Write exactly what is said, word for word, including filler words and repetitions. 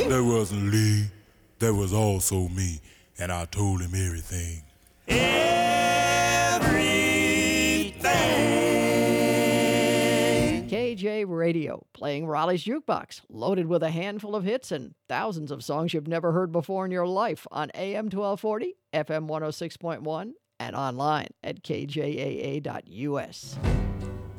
There wasn't Lee, there was also me, and I told him everything. Everything. K J Radio, playing Raleigh's Jukebox, loaded with a handful of hits and thousands of songs you've never heard before in your life on A M twelve forty, F M one oh six point one, and online at K J A A dot U S.